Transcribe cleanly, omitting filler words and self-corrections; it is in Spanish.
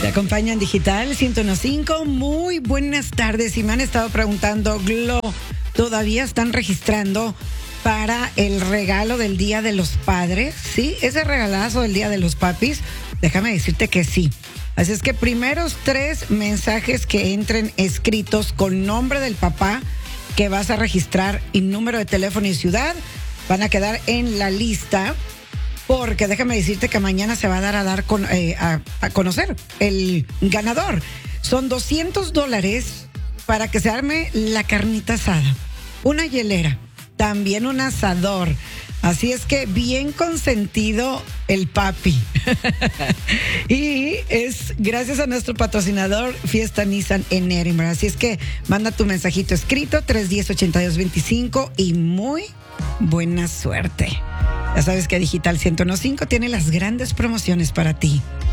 Te acompaña en Digital 101.5. Muy buenas tardes. Y me han estado preguntando, Glo, ¿todavía están registrando para el regalo del Día de los Padres? Sí, ese regalazo del Día de los Papis. Déjame decirte que sí. Así es que primeros 3 mensajes que entren escritos con nombre del papá que vas a registrar y número de teléfono y ciudad van a quedar en la lista, porque déjame decirte que mañana se va a dar a conocer el ganador. Son $200 para que se arme la carnita asada, una hielera, también un asador. Así es que bien consentido el papi. Y es gracias a nuestro patrocinador Fiesta Nissan en Edinburgh. Así es que manda tu mensajito escrito 310-8225 y muy buena suerte. Ya sabes que Digital 101.5 tiene las grandes promociones para ti.